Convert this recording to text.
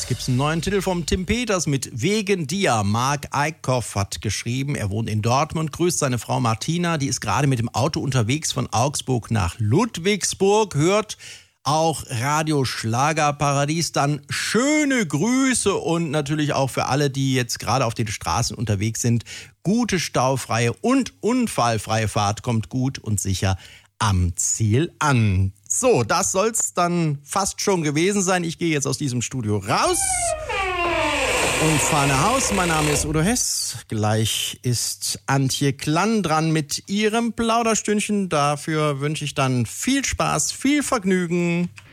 gibt's einen neuen Titel vom Tim Peters mit Wegen dir. Mark Eickhoff hat geschrieben, er wohnt in Dortmund, grüßt seine Frau Martina, die ist gerade mit dem Auto unterwegs von Augsburg nach Ludwigsburg, hört auch Radio Schlagerparadies, dann schöne Grüße und natürlich auch für alle, die jetzt gerade auf den Straßen unterwegs sind, gute staufreie und unfallfreie Fahrt, kommt gut und sicher am Ziel an. So, das soll's dann fast schon gewesen sein. Ich gehe jetzt aus diesem Studio raus und fahre nach Haus. Mein Name ist Udo Hess. Gleich ist Antje Klann dran mit ihrem Plauderstündchen. Dafür wünsche ich dann viel Spaß, viel Vergnügen.